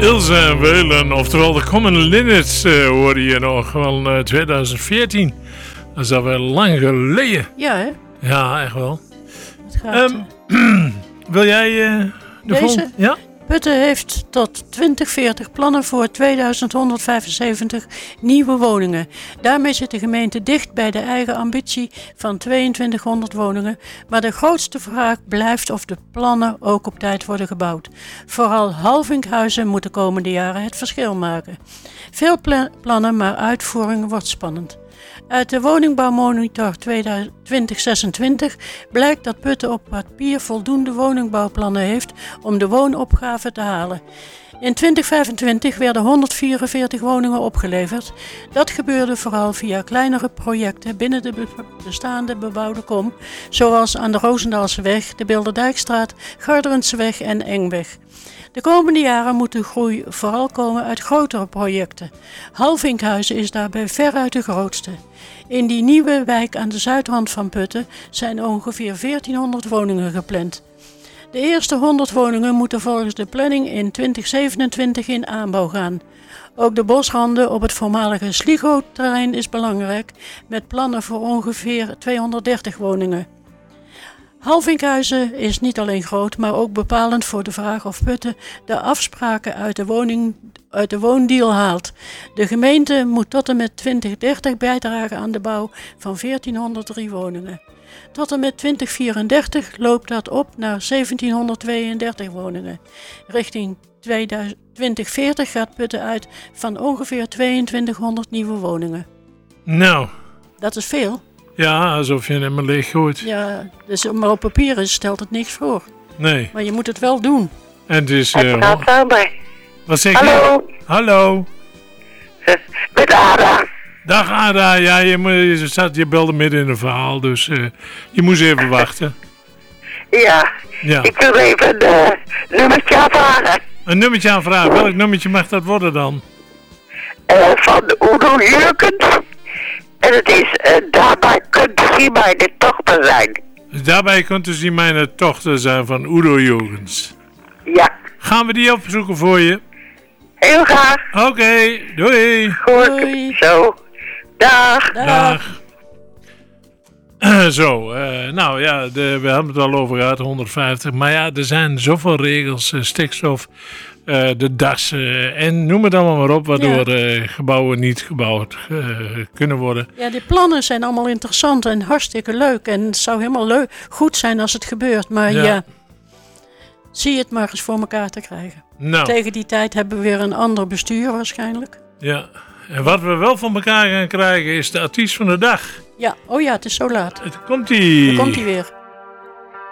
Ilse en Welen, oftewel de Common Linnets, hoorde je nog van 2014. Dat is alweer lang geleden. Ja, hè? Ja, echt wel. Het gaat, Wil jij de volgende? Ja? Putten heeft tot 2040 plannen voor 2175 nieuwe woningen. Daarmee zit de gemeente dicht bij de eigen ambitie van 2200 woningen. Maar de grootste vraag blijft of de plannen ook op tijd worden gebouwd. Vooral Halvinkhuizen moet de komende jaren het verschil maken. Veel plannen, maar uitvoering wordt spannend. Uit de woningbouwmonitor 2026 blijkt dat Putten op papier voldoende woningbouwplannen heeft om de woonopgave te halen. In 2025 werden 144 woningen opgeleverd. Dat gebeurde vooral via kleinere projecten binnen de bestaande bebouwde kom, zoals aan de Roosendaalseweg, de Bilderdijkstraat, Garderenseweg en Engweg. De komende jaren moet de groei vooral komen uit grotere projecten. Halvinkhuizen is daarbij veruit de grootste. In die nieuwe wijk aan de zuidrand van Putten zijn ongeveer 1400 woningen gepland. De eerste 100 woningen moeten volgens de planning in 2027 in aanbouw gaan. Ook de bosranden op het voormalige Sligo-terrein is belangrijk, met plannen voor ongeveer 230 woningen. Halvinkhuizen is niet alleen groot, maar ook bepalend voor de vraag of Putten de afspraken uit de woondeal haalt. De gemeente moet tot en met 2030 bijdragen aan de bouw van 1403 woningen. Tot en met 2034 loopt dat op naar 1732 woningen. Richting 2040 gaat Putten uit van ongeveer 2200 nieuwe woningen. Nou. Dat is veel. Ja, alsof je hem maar leeg gooit. Ja, dus, maar op papier stelt het niks voor. Nee. Maar je moet het wel doen. En het is... wat zeg je? Hallo. Hallo. Met Ada. Dag Ada. Ja, je belde midden in een verhaal, dus je moest even wachten. Ja. Ik wil even een nummertje aanvragen. Een nummertje aanvragen? Welk nummertje mag dat worden dan? Van Udo Jurkens. En het is, daarbij kunt u zien mijn dochter zijn. Dus daarbij kunt u zien mijn dochter zijn van Udo Jurkens. Ja. Gaan we die opzoeken voor je? Heel graag. Oké, doei. Goed, doei. Zo. Dag. Dag. Nou ja, we hebben het al over gehad, 150. Maar ja, er zijn zoveel regels, stikstof, de dassen en noem het allemaal maar op, waardoor gebouwen niet gebouwd kunnen worden. Ja, die plannen zijn allemaal interessant en hartstikke leuk. En het zou helemaal goed zijn als het gebeurt. Maar ja, zie het maar eens voor elkaar te krijgen. Nou. Tegen die tijd hebben we weer een ander bestuur waarschijnlijk. Ja, en wat we wel van elkaar gaan krijgen is de artiest van de dag. Ja, oh ja, het is zo laat. Komt-ie. Dan komt hij weer.